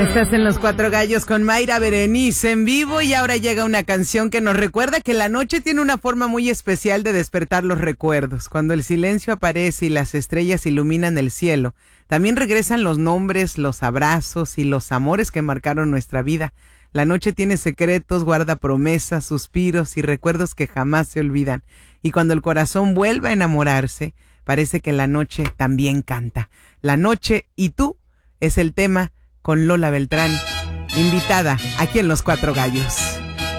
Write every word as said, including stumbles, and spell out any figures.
Estás en Los Cuatro Gallos con Mayra Berenice en vivo y ahora llega una canción que nos recuerda que la noche tiene una forma muy especial de despertar los recuerdos. Cuando el silencio aparece y las estrellas iluminan el cielo, también regresan los nombres, los abrazos y los amores que marcaron nuestra vida. La noche tiene secretos, guarda promesas, suspiros y recuerdos que jamás se olvidan. Y cuando el corazón vuelve a enamorarse, parece que la noche también canta. La noche y tú es el tema con Lola Beltrán, invitada aquí en Los Cuatro Gallos.